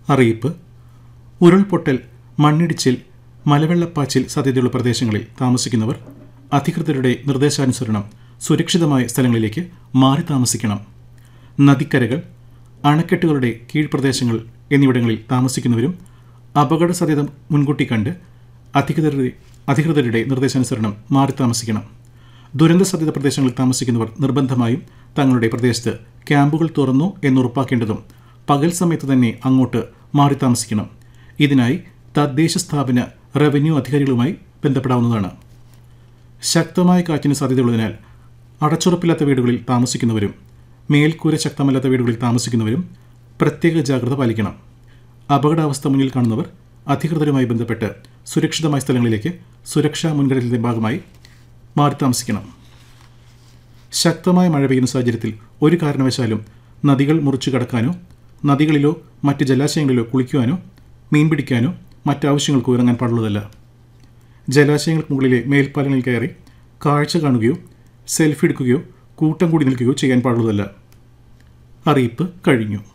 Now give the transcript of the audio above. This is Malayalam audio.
അറിയിപ്പ്. ഉരുൾപൊട്ടൽ, മണ്ണിടിച്ചിൽ, മലവെള്ളപ്പാച്ചിൽ സാധ്യതയുള്ള പ്രദേശങ്ങളിൽ താമസിക്കുന്നവർ അധികൃതരുടെ നിർദ്ദേശാനുസരണം സുരക്ഷിതമായ സ്ഥലങ്ങളിലേക്ക് മാറി താമസിക്കണം. നദിക്കരകൾ, അണക്കെട്ടുകളുടെ കീഴ്പ്രദേശങ്ങൾ എന്നിവിടങ്ങളിൽ താമസിക്കുന്നവരും അപകട സാധ്യത മുൻകൂട്ടി കണ്ട് അധികൃതരുടെ നിർദ്ദേശാനുസരണം മാറി താമസിക്കണം. ദുരന്ത സാധ്യത പ്രദേശങ്ങളിൽ താമസിക്കുന്നവർ നിർബന്ധമായും തങ്ങളുടെ പ്രദേശത്ത് ക്യാമ്പുകൾ തുറന്നു എന്നുറപ്പാക്കേണ്ടതും പകൽ സമയത്ത് തന്നെ അങ്ങോട്ട് മാറി താമസിക്കണം. ഇതിനായി തദ്ദേശ സ്ഥാപന റവന്യൂ അധികാരികളുമായി ബന്ധപ്പെടാവുന്നതാണ്. ശക്തമായ കാറ്റിന് സാധ്യതയുള്ളതിനാൽ അടച്ചുറപ്പില്ലാത്ത വീടുകളിൽ താമസിക്കുന്നവരും മേൽക്കൂര ശക്തമല്ലാത്ത വീടുകളിൽ താമസിക്കുന്നവരും പ്രത്യേക ജാഗ്രത പാലിക്കണം. അപകടാവസ്ഥ മുന്നിൽ കാണുന്നവർ അധികൃതരുമായി ബന്ധപ്പെട്ട് സുരക്ഷിതമായ സ്ഥലങ്ങളിലേക്ക് സുരക്ഷാ മുൻകരുതലിന്റെ ഭാഗമായി മാറി താമസിക്കണം. ശക്തമായ മഴ പെയ്യുന്ന സാഹചര്യത്തിൽ ഒരു കാരണവശാലും നദികൾ മുറിച്ചു കടക്കാനോ നദികളിലോ മറ്റ് ജലാശയങ്ങളിലോ കുളിക്കുവാനോ മീൻ പിടിക്കാനോ മറ്റാവശ്യങ്ങൾക്കോ ഇറങ്ങാൻ പാടുള്ളതല്ല. ജലാശയങ്ങൾക്ക് മുകളിലെ മേൽപ്പാലങ്ങളിൽ കയറി കാഴ്ച കാണുകയോ സെൽഫി എടുക്കുകയോ കൂട്ടം കൂടി നിൽക്കുകയോ ചെയ്യാൻ പാടുള്ളതല്ല. അറിയിപ്പ് കഴിഞ്ഞു.